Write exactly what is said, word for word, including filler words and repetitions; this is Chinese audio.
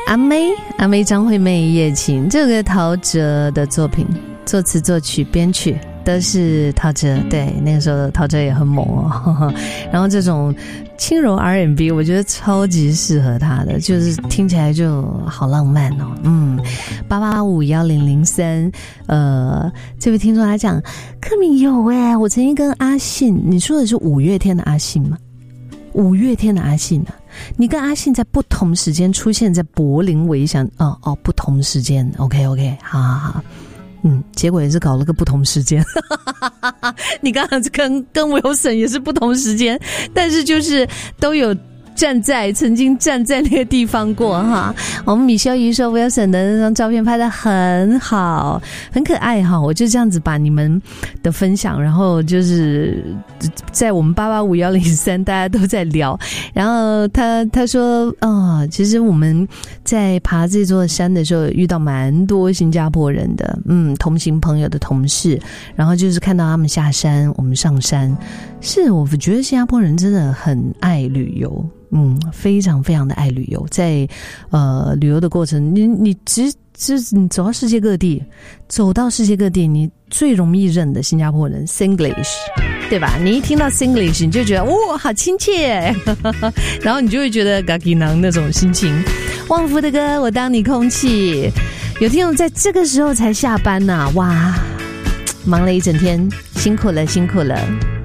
阿妹，阿妹张惠妹《一夜情》，这个陶喆的作品，作词作曲编曲都是陶喆。对，那个时候陶喆也很猛哦。呵呵，然后这种轻柔 R and B 我觉得超级适合他的，就是听起来就好浪漫哦。嗯，八八五幺零零三，呃，这位听众来讲，柯敏有哎，我曾经跟阿信，你说的是五月天的阿信吗？五月天的阿信啊，你跟阿信在不同时间出现在柏林围墙，哦哦，不同时间 ，OK OK， 好好好。嗯，结果也是搞了个不同时间。你刚刚跟跟 Wilson 也是不同时间，但是就是都有站在曾经站在那个地方过哈。我们米肖怡说 Wilson 的那张照片拍得很好，很可爱哈。我就这样子把你们的分享，然后就是在我们八八五幺零三大家都在聊，然后他他说啊、哦，其实我们在爬这座山的时候遇到蛮多新加坡人的，嗯，同行朋友的同事，然后就是看到他们下山，我们上山，是我觉得新加坡人真的很爱旅游。嗯，非常非常的爱旅游，在呃旅游的过程，你你只就是你走到世界各地，走到世界各地，你最容易认的新加坡人 Singlish， 对吧？你一听到 Singlish， 你就觉得哇，好亲切，然后你就会觉得嘎吉囊那种心情。旺福的歌，我当你空气，有听众在这个时候才下班呐、啊，哇，忙了一整天，辛苦了，辛苦了。